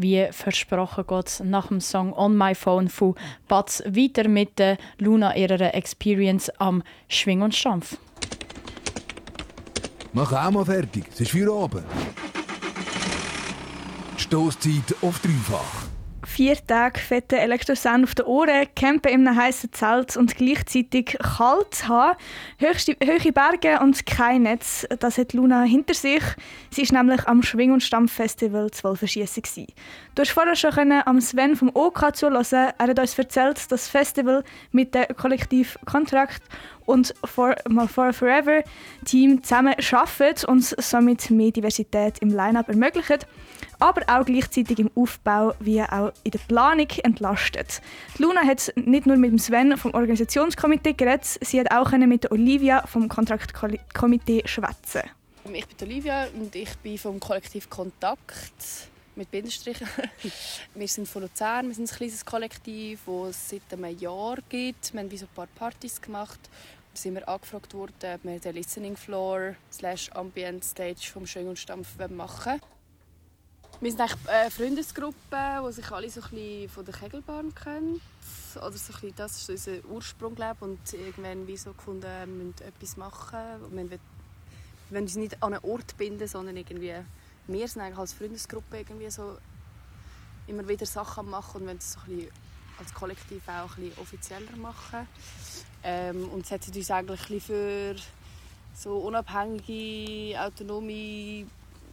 wie versprochen geht es nach dem Song «On My Phone» von Batz weiter mit der Luna ihrer Experience am Schwing und Stampf. Mach auch mal fertig, es ist Feierabend. Stosszeit auf dreifach. 4 Tage fette Elektrosound auf den Ohren, campen in einem heissen Zelt und gleichzeitig kalt haben. Hohe Berge und kein Netz, das hat Luna hinter sich. Sie war nämlich am Schwing- und Stampf-Festival zu Wolfenschiessen. Du hast vorher schon am Sven vom OK zuhören. Er hat uns erzählt, dass das Festival mit dem Kollektiv Contract und For Forever Team zusammen arbeitet und somit mehr Diversität im Line-Up ermöglicht, aber auch gleichzeitig im Aufbau wie auch in der Planung entlastet. Die Luna hat nicht nur mit dem Sven vom Organisationskomitee geredet, sie hat auch mit der Olivia vom Kontraktkomitee schwätzen. Ich bin Olivia und ich bin vom Kollektiv Kontakt mit Bindestrichen. Wir sind von Luzern, wir sind ein kleines Kollektiv, das es seit einem Jahr gibt. Wir haben so ein paar Partys gemacht. Da sind wir angefragt worden, ob wir den Listening Floor / Ambient Stage vom Schwing und Stampf machen. Wir sind eigentlich eine Freundesgruppe, die sich alle so ein bisschen von der Kegelbahn kennen. Oder so ein bisschen, das ist unser Ursprung. Und irgendwann wie so gefunden, wir müssen etwas machen. Wir wollen uns nicht an einen Ort binden, sondern irgendwie, wir sind eigentlich als Freundesgruppe irgendwie so immer wieder Sachen machen und wollen es so ein bisschen als Kollektiv auch ein bisschen offizieller machen. Und setzen uns eigentlich ein bisschen für so unabhängige, autonome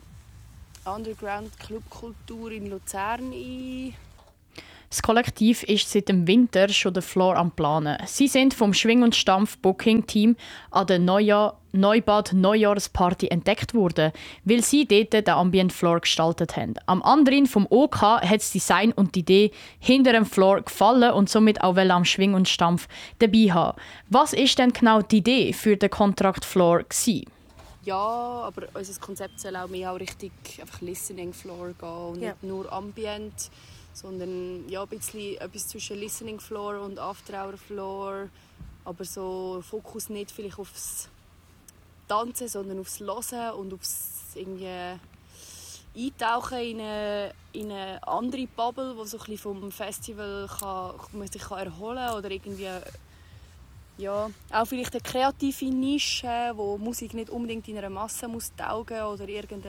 Underground-Clubkultur in Luzern ein. Das Kollektiv ist seit dem Winter schon den Floor am Planen. Sie sind vom Schwing- und Stampf-Booking-Team an der Neubad-Neujahresparty entdeckt worden, weil sie dort den Ambient Floor gestaltet haben. Am anderen vom OK hat das Design und die Idee hinter dem Floor gefallen und somit auch am Schwing- und Stampf dabei haben. Was ist denn genau die Idee für den Contract Floor gewesen? Ja, aber unser Konzept soll auch mehr richtig einfach Listening Floor gehen und nicht nur Ambient, sondern ja, ein bisschen etwas zwischen Listening Floor und After Hour Floor, aber so Fokus nicht vielleicht aufs Tanzen, sondern aufs Hören und aufs irgendwie Eintauchen in eine andere Bubble, wo so ein bisschen vom Festival man sich erholen kann oder irgendwie ja, auch vielleicht eine kreative Nische, wo Musik nicht unbedingt in einer Masse muss taugen oder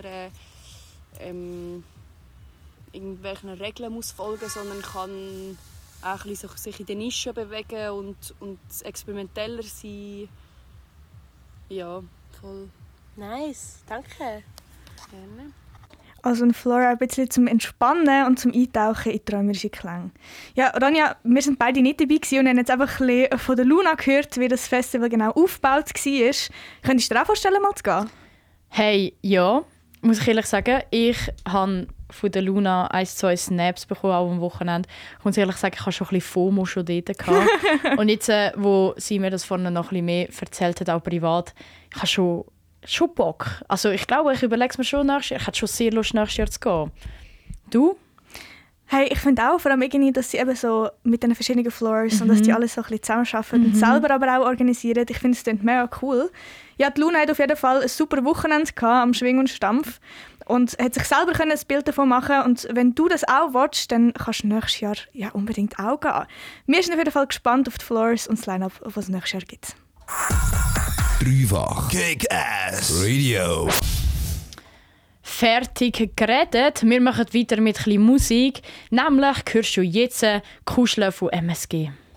irgendwelchen Regeln muss folgen, sondern kann auch ein bisschen sich in der Nische bewegen und experimenteller sein. Ja, voll. Nice, danke. Gerne. Also ein Floor ein bisschen zum Entspannen und zum Eintauchen in träumerische Klänge. Ja, Ronja, wir sind beide nicht dabei und haben jetzt einfach ein bisschen von der Luna gehört, wie das Festival genau aufgebaut war. Könntest du dir auch vorstellen, mal zu gehen? Hey, ja, muss ich ehrlich sagen, ich habe von der Luna 1-2 Snaps bekommen, auch am Wochenende. Ich muss ehrlich sagen, ich hatte schon ein bisschen FOMO schon dort gehabt. Und jetzt, wo sie mir das vorhin noch ein bisschen mehr erzählt hat, auch privat, ich habe schon Bock. Also ich glaube, ich überlege es mir schon nächstes Jahr. Ich hätte schon sehr Lust, nächstes Jahr zu gehen. Du? Hey, ich finde auch, vor allem irgendwie, dass sie eben so mit den verschiedenen Floors und dass die alle so ein bisschen zusammenarbeiten und selber aber auch organisieren. Ich finde es klingt mega cool. Ja, die Luna hat auf jeden Fall ein super Wochenende gehabt, am Schwing und Stampf und hat sich selber ein Bild davon machen. Und wenn du das auch willst, dann kannst du nächstes Jahr ja unbedingt auch gehen. Wir sind auf jeden Fall gespannt auf die Floors und das Line-Up, was es nächstes Jahr gibt. Dreifach Kick-Ass Radio. Fertig geredet. Wir machen weiter mit ein bisschen Musik. Nämlich hörst du jetzt «Kuscheln» von MSG.